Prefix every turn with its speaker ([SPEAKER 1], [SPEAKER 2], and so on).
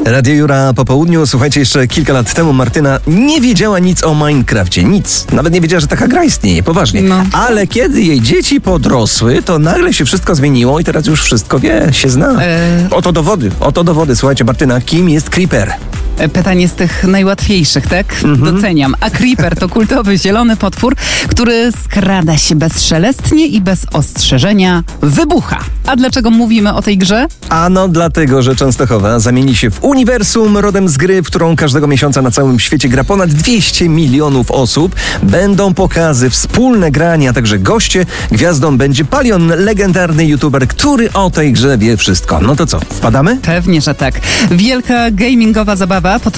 [SPEAKER 1] Radio Jura po południu. Słuchajcie, jeszcze kilka lat temu Martyna nie wiedziała nic o Minecrafcie. Nic. Nawet nie wiedziała, że taka gra istnieje. Poważnie.
[SPEAKER 2] No.
[SPEAKER 1] Ale kiedy jej dzieci podrosły, to nagle się wszystko zmieniło i teraz już wszystko wie, się zna. Oto dowody. Słuchajcie, Martyna, kim jest Creeper?
[SPEAKER 2] Pytanie z tych najłatwiejszych, tak? Doceniam. A Creeper to kultowy zielony potwór, który skrada się bezszelestnie i bez ostrzeżenia wybucha. A dlaczego mówimy o tej grze?
[SPEAKER 1] Ano dlatego, że Częstochowa zamieni się w uniwersum rodem z gry, w którą każdego miesiąca na całym świecie gra ponad 200 milionów osób. Będą pokazy, wspólne grania, a także goście. Gwiazdą będzie Palion, legendarny youtuber, który o tej grze wie wszystko. No to co, wpadamy?
[SPEAKER 2] Pewnie, że tak. Wielka gamingowa zabawa potrwa